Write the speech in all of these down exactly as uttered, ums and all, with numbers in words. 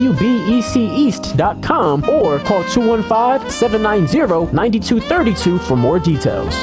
U B E C East dot com or call two one five, seven nine zero, nine two three two for more details.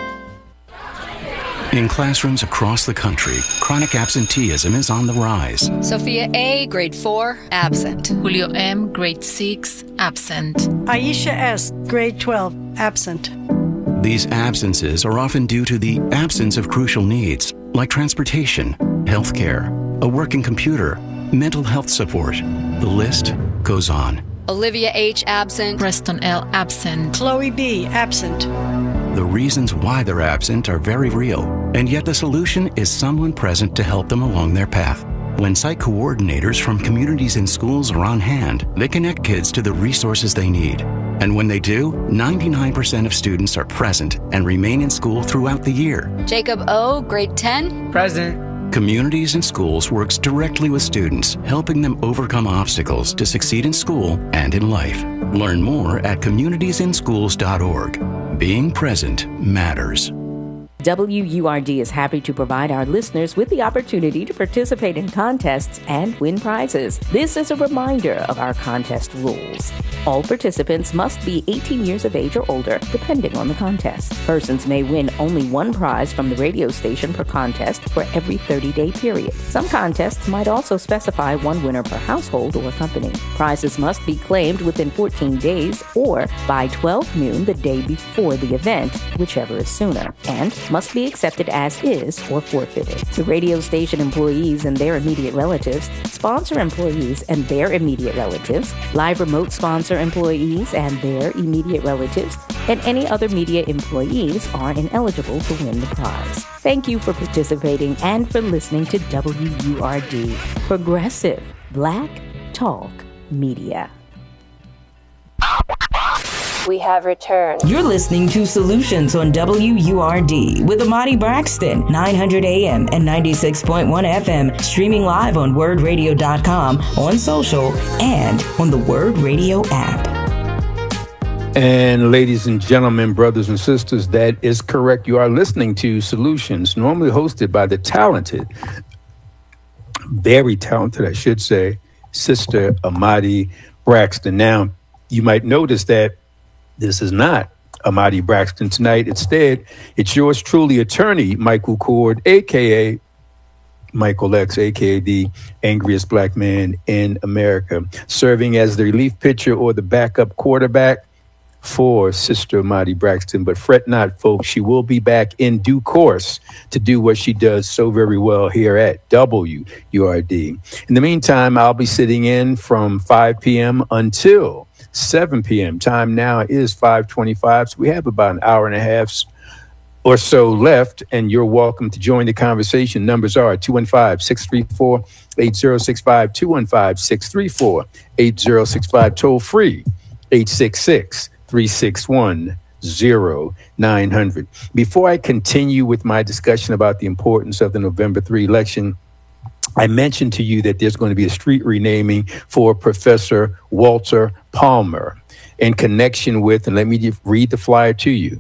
In classrooms across the country, chronic absenteeism is on the rise. Sophia A., grade four, absent. Julio M., grade six, absent. Aisha S., grade twelve, absent. These absences are often due to the absence of crucial needs, like transportation, healthcare, a working computer, mental health support. The list goes on. Olivia H., absent. Preston L., absent. Chloe B., absent. The reasons why they're absent are very real, and yet the solution is someone present to help them along their path. When site coordinators from communities and schools are on hand, they connect kids to the resources they need. And when they do, ninety-nine percent of students are present and remain in school throughout the year. Jacob O., grade ten, present. Communities and Schools works directly with students, helping them overcome obstacles to succeed in school and in life. Learn more at communities in schools dot org. Being present matters. W U R D is happy to provide our listeners with the opportunity to participate in contests and win prizes. This is a reminder of our contest rules. All participants must be eighteen years of age or older, depending on the contest. Persons may win only one prize from the radio station per contest for every thirty-day period. Some contests might also specify one winner per household or company. Prizes must be claimed within fourteen days or by twelve noon the day before the event, whichever is sooner, and must be accepted as is or forfeited. The radio station employees and their immediate relatives, sponsor employees and their immediate relatives, live remote sponsor employees and their immediate relatives, and any other media employees are ineligible to win the prize. Thank you for participating and for listening to W U R D, Progressive Black Talk Media. We have returned. You're listening to Solutions on W U R D with Amadi Braxton, nine hundred A M and ninety-six point one F M, streaming live on word radio dot com, on social, and on the Word Radio app. And ladies and gentlemen, brothers and sisters, that is correct. You are listening to Solutions, normally hosted by the talented, very talented, I should say, Sister Amadi Braxton. Now, you might notice that this is not Amadi Braxton tonight. Instead, it's yours truly, attorney Michael Cord, a k a. Michael X, a k a the angriest black man in America, serving as the relief pitcher or the backup quarterback for Sister Amadi Braxton. But fret not, folks, she will be back in due course to do what she does so very well here at W U R D. In the meantime, I'll be sitting in from five p.m. until seven p.m. Time now is five twenty-five, so we have about an hour and a half or so left, and you're welcome to join the conversation. Numbers are two one five, six three four, eight zero six five, two one five, six three four, eight zero six five, toll free, eight six six, three six one, zero nine hundred. Before I continue with my discussion about the importance of the November third election, I mentioned to you that there's going to be a street renaming for Professor Walter Palmer in connection with, and let me read the flyer to you,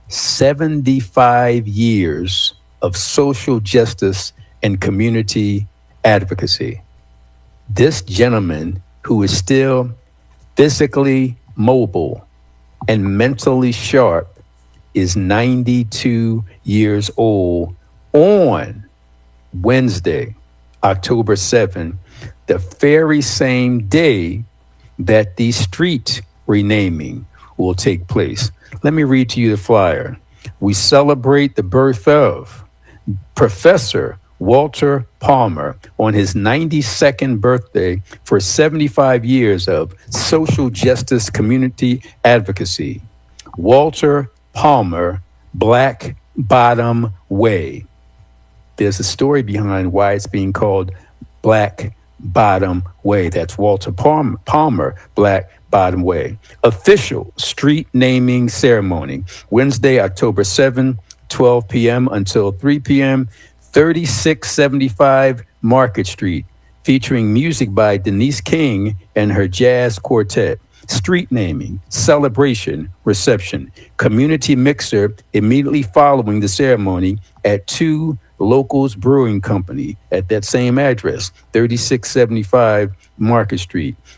seventy-five years of social justice and community advocacy. This gentleman, who is still physically mobile and mentally sharp, is ninety-two years old on Wednesday, October seventh, the very same day that the street renaming will take place. Let me read to you the flyer. We celebrate the birth of Professor Walter Palmer on his ninety-second birthday for seventy-five years of social justice community advocacy. Walter Palmer, Black Bottom Way. There's a story behind why it's being called Black Bottom Way. That's Walter Palmer, Palmer, Black Bottom Way. Official street naming ceremony, Wednesday, October seventh, twelve p.m. until three p.m., thirty-six seventy-five Market Street, featuring music by Denise King and her jazz quartet. Street naming, celebration, reception, community mixer immediately following the ceremony at two Locals Brewing Company at that same address, thirty-six seventy-five Market Street.